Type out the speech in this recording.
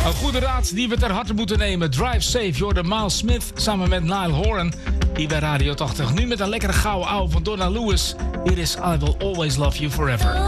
Een goede raad die we ter harte moeten nemen. Drive Safe, Jordan Miles Smith samen met Niall Horan. Hier bij Radio 80. Nu met een lekkere gouden ouwe van Donna Lewis. Hier is I Will Always Love You Forever.